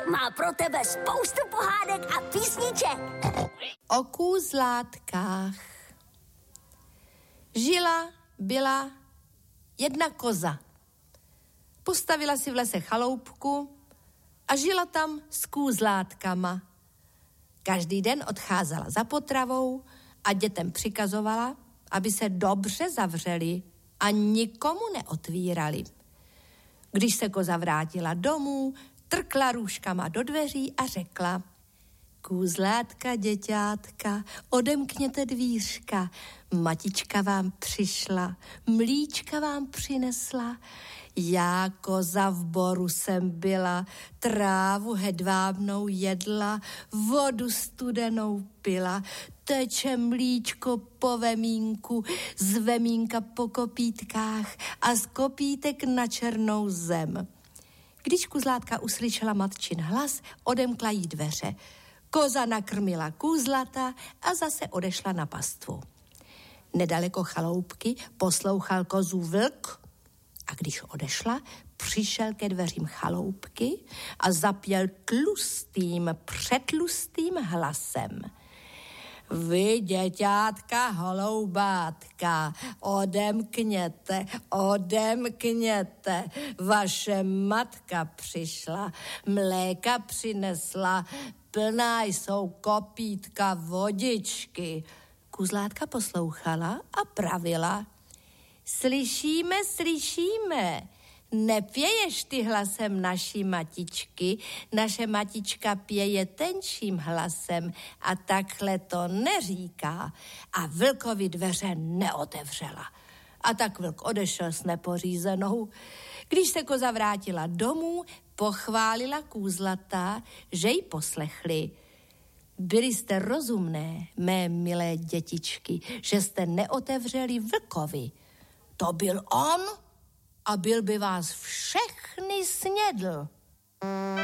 má pro tebe spoustu pohádek a písniček. O kůzlátkách. Byla jedna koza. Postavila si v lese chaloupku a žila tam s kůzlátkama. Každý den odcházela za potravou a dětem přikazovala, aby se dobře zavřeli a nikomu neotvírali. Když se koza vrátila domů, trkla růžkama do dveří a řekla: Kůzlátka, děťátka, odemkněte dvířka, matička vám přišla, mlíčka vám přinesla. Já, koza, v boru jsem byla, trávu hedvábnou jedla, vodu studenou pila, teče mlíčko po vemínku, z vemínka po kopítkách a z kopítek na černou zem. Když kůzlátka uslyšela matčin hlas, odemkla jí dveře. Koza nakrmila kůzlata a zase odešla na pastvu. Nedaleko chaloupky poslouchal kozu vlk a když odešla, přišel ke dveřím chaloupky a zapěl tlustým, přetlustým hlasem. Vy, děťátka, holoubátka, odemkněte, vaše matka přišla, mléka přinesla, plná jsou kopítka vodičky. Kůzlátka poslouchala a pravila: Slyšíme, nepěješ ty hlasem naší matičky, naše matička pěje tenčím hlasem a takhle to neříká. A vlkovi dveře neotevřela. A tak vlk odešel s nepořízenou. Když se koza vrátila domů, pochválila kůzlata, že ji poslechli. Byli jste rozumné, mé milé dětičky, že jste neotevřeli vlkovi. To byl on a byl by vás všechny snědl.